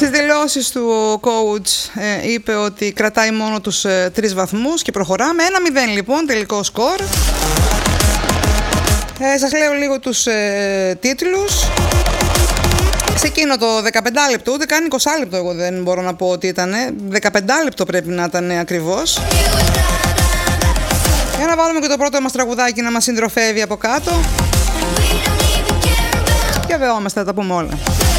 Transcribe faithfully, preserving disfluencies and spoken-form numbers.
Στις δηλώσεις του ο coach ε, είπε ότι κρατάει μόνο τους ε, τρεις βαθμούς και προχωράμε. ένα μηδέν λοιπόν τελικό σκορ. Ε, σας λέω λίγο τους ε, τίτλους. Σε εκείνο το δεκαπέντε λεπτό, ούτε καν είκοσι λεπτό εγώ δεν μπορώ να πω ότι ήταν. δεκαπέντε λεπτό πρέπει να ήταν ακριβώς. Για να βάλουμε και το πρώτο μας τραγουδάκι να μας συντροφεύει από κάτω. Και βεβαιόμαστε, θα τα πούμε όλα.